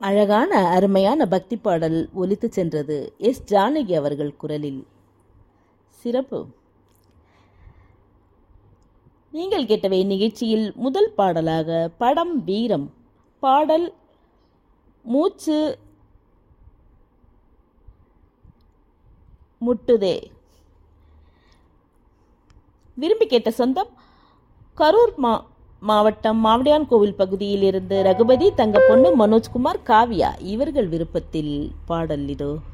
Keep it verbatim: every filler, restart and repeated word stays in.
அழகான அருமையான பக்தி பாடல் ஒலித்து சென்றது. எஸ் ஜானகி அவர்கள் குரலில். சிறப்பு. நீங்கள் கேட்டவை நிகழ்ச்சியில் முதல் பாடலாக படம் வீரம், பாடல் மூச்சு முட்டுதே. விரும்பி கேட்ட சொந்தம் கரூர் மா மாவட்டம் மாவடியான் கோவில் பகுதியில் இருந்து ரகுபதி, தங்கப்பொண்ணு, மனோஜ்குமார், காவியா இவர்கள் விருப்பத்தில் பாடல் இதோ.